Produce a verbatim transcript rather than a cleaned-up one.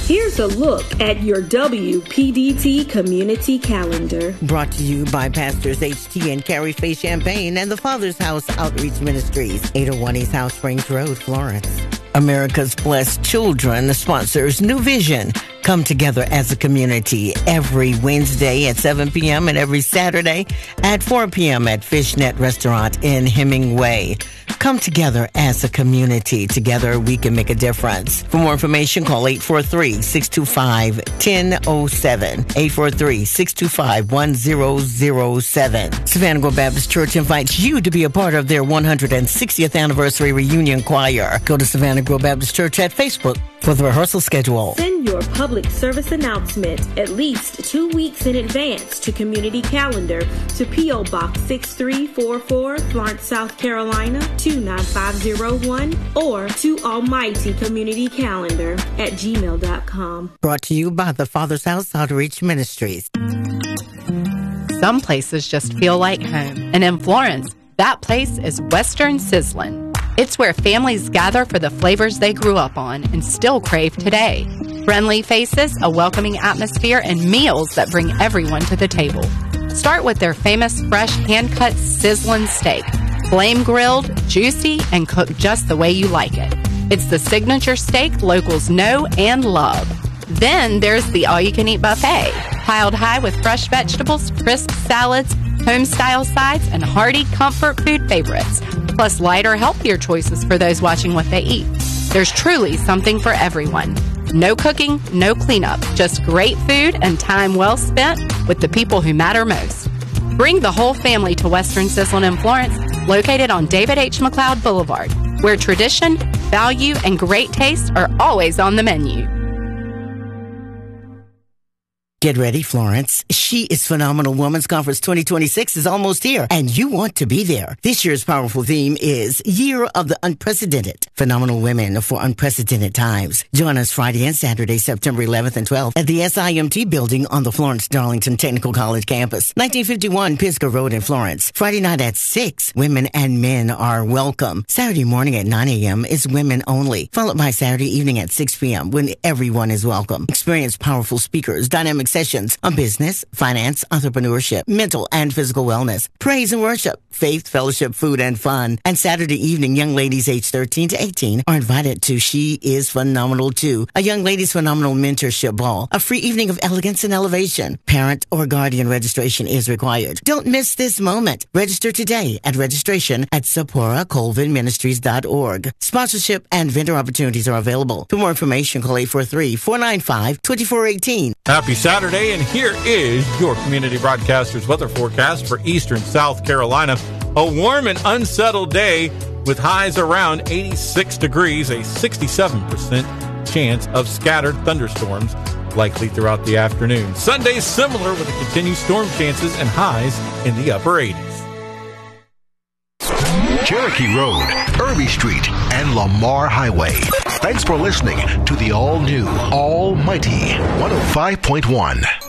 Here's a look at your W P D T community calendar. Brought to you by Pastors H T and Carrie Faye Champagne and the Father's House Outreach Ministries, eight oh one East South Springs Road, Florence. America's Blessed Children sponsors New Vision. Come together as a community every Wednesday at seven p.m. and every Saturday at four p.m. at Fishnet Restaurant in Hemingway. Come together as a community. Together we can make a difference. For more information, call eight four three, six two five, one zero zero seven, eight four three, six two five, one zero zero seven. Savannah Grove Baptist Church invites you to be a part of their one hundred sixtieth anniversary reunion choir. Go to Savannah Grove Baptist Church at Facebook for the rehearsal schedule. Send your public service announcement at least two weeks in advance to Community Calendar to P O. Box six three four four, Florence, South Carolina, two nine five zero one, or to Almighty Community Calendar at gmail dot com. Brought to you by the Father's House Outreach Ministries. Some places just feel like home. And in Florence, that place is Western Sizzlin'. It's where families gather for the flavors they grew up on and still crave today. Friendly faces, a welcoming atmosphere, and meals that bring everyone to the table. Start with their famous fresh hand-cut sizzling steak. Flame grilled, juicy, and cooked just the way you like it. It's the signature steak locals know and love. Then there's the all-you-can-eat buffet, piled high with fresh vegetables, crisp salads, home-style sides, and hearty comfort food favorites, plus lighter, healthier choices for those watching what they eat. There's truly something for everyone. No cooking, no cleanup, just great food and time well spent with the people who matter most. Bring the whole family to Western Sizzlin' in Florence, located on David H. McLeod Boulevard, where tradition, value, and great taste are always on the menu. Get ready, Florence. She is Phenomenal Women's Conference twenty twenty-six is almost here, and you want to be there. This year's powerful theme is Year of the Unprecedented. Phenomenal Women for Unprecedented Times. Join us Friday and Saturday, September eleventh and twelfth at the S I M T building on the Florence Darlington Technical College campus, nineteen fifty-one Pisgah Road in Florence. Friday night at six, women and men are welcome. Saturday morning at nine a.m. is women only, followed by Saturday evening at six p.m. when everyone is welcome. Experience powerful speakers, dynamic sessions on business, finance, entrepreneurship, mental and physical wellness, praise and worship, faith, fellowship, food, and fun. And Saturday evening, young ladies aged thirteen to eighteen are invited to She is Phenomenal Too, a young ladies phenomenal mentorship ball, a free evening of elegance and elevation. Parent or guardian registration is required. Don't miss this moment. Register today at registration at Sephora Colvin Ministries dot org. Sponsorship and vendor opportunities are available. For more information, call eight four three, four nine five, two four one eight. Happy Saturday, and here is your Community Broadcasters weather forecast for eastern South Carolina. A warm and unsettled day with highs around eighty-six degrees, a sixty-seven percent chance of scattered thunderstorms likely throughout the afternoon. Sunday similar with a continued storm chances and highs in the upper eighties. Cherokee Road, Irby Street, and Lamar Highway. Thanks for listening to the all-new, almighty one oh five point one.